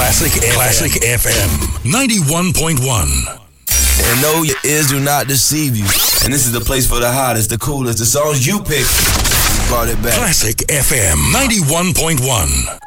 Classic FM 91.1. And no, your ears do not deceive you. And this is the place for the hottest, the coolest, the songs you pick. We brought it back. Classic FM 91.1.